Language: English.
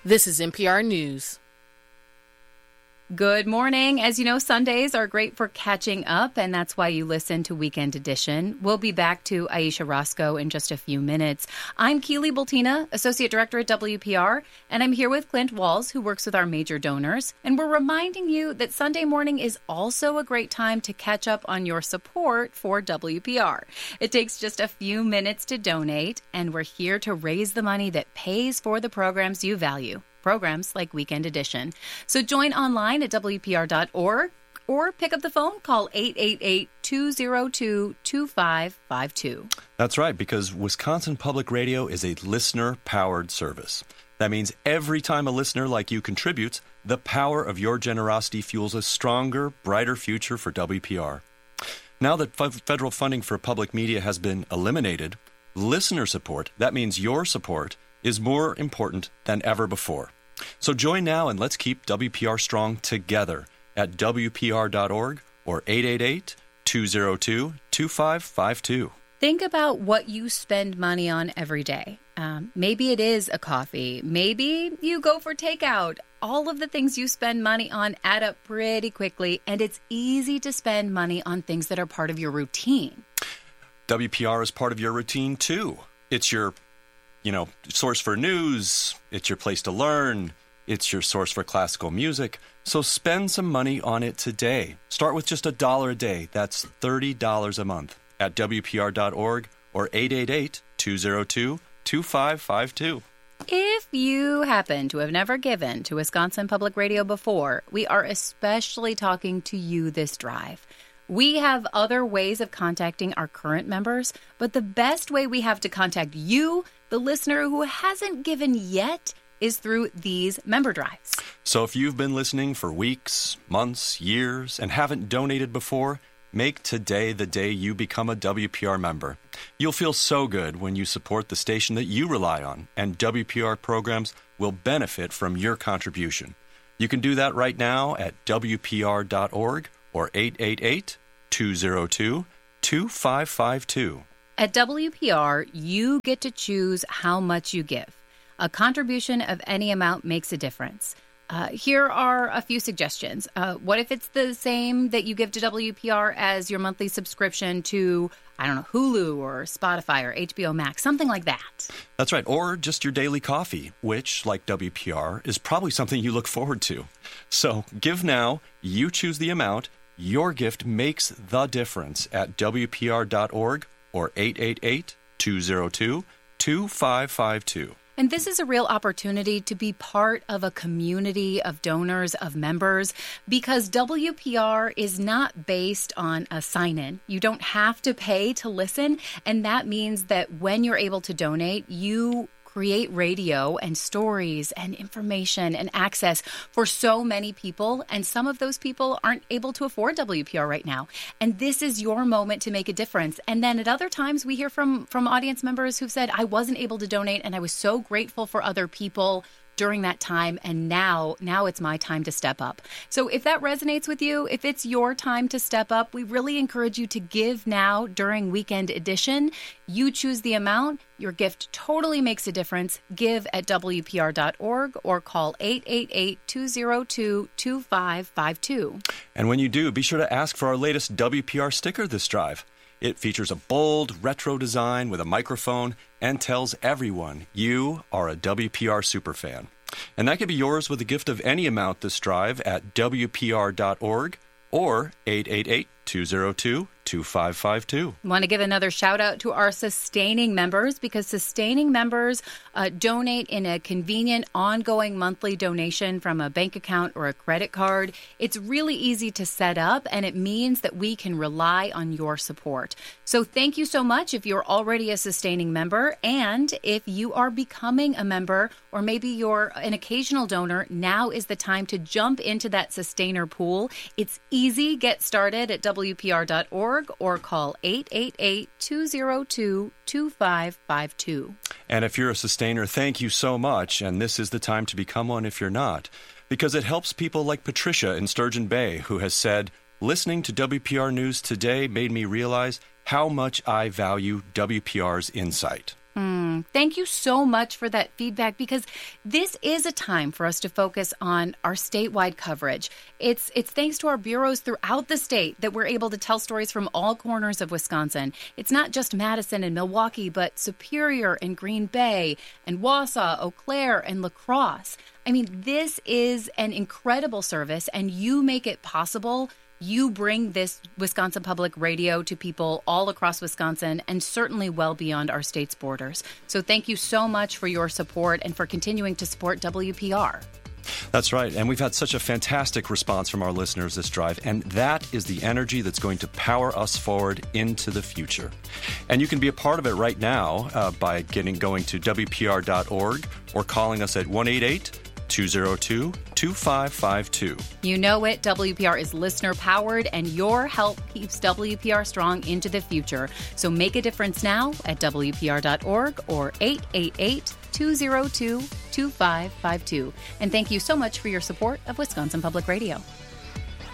This is NPR News. Good morning. As you know, Sundays are great for catching up, and that's why you listen to Weekend Edition. We'll be back to Aisha Roscoe in just a few minutes. I'm Keely Bultina, Associate Director at WPR, and I'm here with Clint Walls, who works with our major donors. And we're reminding you that Sunday morning is also a great time to catch up on your support for WPR. It takes just a few minutes to donate, and we're here to raise the money that pays for the programs you value. Programs like Weekend Edition. So join online at WPR.org or pick up the phone, call 888-202-2552. That's right, because Wisconsin Public Radio is a listener-powered service. That means every time a listener like you contributes, the power of your generosity fuels a stronger, brighter future for WPR. Now that federal funding for public media has been eliminated, listener support, that means your support, is more important than ever before. So join now and let's keep WPR strong together at WPR.org or 888-202-2552. Think about what you spend money on every day. Maybe it is a coffee. Maybe you go for takeout. All of the things you spend money on add up pretty quickly, and it's easy to spend money on things that are part of your routine. WPR is part of your routine, too. It's your source for news, it's your place to learn, it's your source for classical music. So spend some money on it today. Start with just $1 a day. That's $30 a month at WPR.org or 888-202-2552. If you happen to have never given to Wisconsin Public Radio before, we are especially talking to you this drive. We have other ways of contacting our current members, but the best way we have to contact you, the listener who hasn't given yet, is through these member drives. So if you've been listening for weeks, months, years, and haven't donated before, make today the day you become a WPR member. You'll feel so good when you support the station that you rely on, and WPR programs will benefit from your contribution. You can do that right now at WPR.org. or 888-202-2552. At WPR, you get to choose how much you give. A contribution of any amount makes a difference. Here are a few suggestions. What if it's the same that you give to WPR as your monthly subscription to, Hulu or Spotify or HBO Max, something like that? That's right. Or just your daily coffee, which, like WPR, is probably something you look forward to. So give now, you choose the amount. Your gift makes the difference at WPR.org or 888-202-2552. And this is a real opportunity to be part of a community of donors, of members, because WPR is not based on a sign-in. You don't have to pay to listen, and that means that when you're able to donate, you create radio and stories and information and access for so many people, and some of those people aren't able to afford WPR right now. And this is your moment to make a difference. And then at other times, we hear from audience members who've said, I wasn't able to donate, and I was so grateful for other people during that time, and now it's my time to step up. So if that resonates with you, if it's your time to step up, we really encourage you to give now during Weekend Edition. You choose the amount. Your gift totally makes a difference. Give at WPR.org or call 888-202-2552. And when you do, be sure to ask for our latest WPR sticker this drive. It features a bold, retro design with a microphone and tells everyone you are a WPR superfan. And that could be yours with a gift of any amount this drive at WPR.org or 888-202-2552. Want to give another shout out to our sustaining members, because sustaining members donate in a convenient, ongoing monthly donation from a bank account or a credit card. It's really easy to set up, and it means that we can rely on your support. So thank you so much if you're already a sustaining member, and if you are becoming a member, or maybe you're an occasional donor, now is the time to jump into that sustainer pool. It's easy. Get started at WPR.org or call 888-202-2552. And if you're a sustainer, thank you so much. And this is the time to become one if you're not, because it helps people like Patricia in Sturgeon Bay, who has said, listening to WPR News today made me realize how much I value WPR's insight. Thank you so much for that feedback, because this is a time for us to focus on our statewide coverage. It's thanks to our bureaus throughout the state that we're able to tell stories from all corners of Wisconsin. It's not just Madison and Milwaukee, but Superior and Green Bay and Wausau, Eau Claire and La Crosse. I mean, this is an incredible service, and you make it possible. You bring this Wisconsin Public Radio to people all across Wisconsin and certainly well beyond our state's borders. So thank you so much for your support and for continuing to support WPR. That's right. And we've had such a fantastic response from our listeners this drive. And that is the energy that's going to power us forward into the future. And you can be a part of it right now by going to WPR.org or calling us at 1-888-202-2552. You know it, WPR is listener-powered, and your help keeps WPR strong into the future. So make a difference now at WPR.org or 888-202-2552. And thank you so much for your support of Wisconsin Public Radio.